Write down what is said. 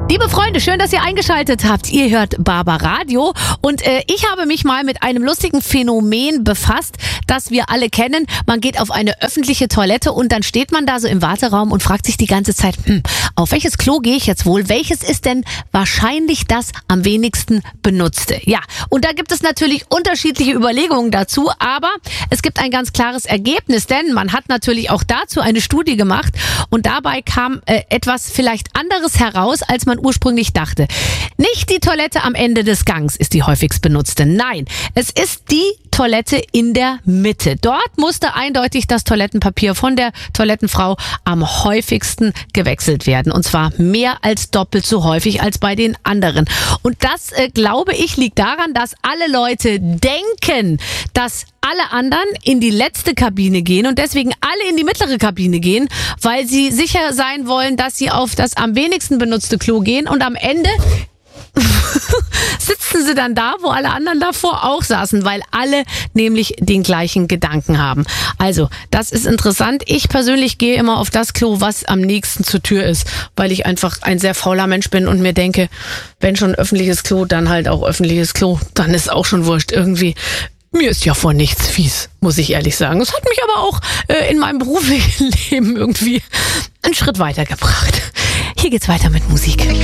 Liebe Freunde, schön, dass ihr eingeschaltet habt. Ihr hört Barbaradio und ich habe mich mal mit einem lustigen Phänomen befasst, das wir alle kennen. Man geht auf eine öffentliche Toilette und dann steht man da so im Warteraum und fragt sich die ganze Zeit, auf welches Klo gehe ich jetzt wohl? Welches ist denn wahrscheinlich das am wenigsten benutzte? Ja, und da gibt es natürlich unterschiedliche Überlegungen dazu, aber es gibt ein ganz klares Ergebnis, denn man hat natürlich auch dazu eine Studie gemacht und dabei kam etwas vielleicht anderes heraus, als man ursprünglich dachte. Nicht die Toilette am Ende des Gangs ist die häufigst benutzte. Nein, es ist die Toilette in der Mitte. Dort musste eindeutig das Toilettenpapier von der Toilettenfrau am häufigsten gewechselt werden. Und zwar mehr als doppelt so häufig als bei den anderen. Und das, glaube ich, liegt daran, dass alle Leute denken, dass alle anderen in die letzte Kabine gehen und deswegen alle in die mittlere Kabine gehen, weil sie sicher sein wollen, dass sie auf das am wenigsten benutzte Klo gehen und am Ende sitzen sie dann da, wo alle anderen davor auch saßen, weil alle nämlich den gleichen Gedanken haben. Also, das ist interessant. Ich persönlich gehe immer auf das Klo, was am nächsten zur Tür ist, weil ich einfach ein sehr fauler Mensch bin und mir denke, wenn schon öffentliches Klo, dann halt auch öffentliches Klo. Dann ist auch schon wurscht irgendwie. Mir ist ja vor nichts fies, muss ich ehrlich sagen. Es hat mich aber auch in meinem beruflichen Leben irgendwie einen Schritt weitergebracht. Hier geht's weiter mit Musik.